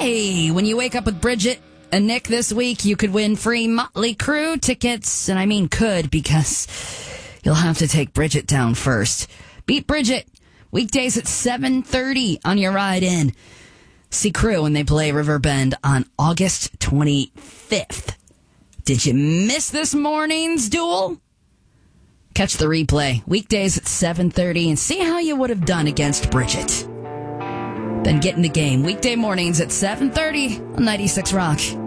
Hey, when you wake up with Bridget and Nick this week, you could win free Motley Crue tickets. And I mean could, because you'll have to take Bridget down first. Beat Bridget, weekdays at 7:30 on your ride in. See Crue when they play Riverbend on August 25th. Did you miss this morning's duel? Catch the replay, weekdays at 7:30, and see how you would have done against Bridget. Then get in the game, weekday mornings at 7:30 on 96 Rock.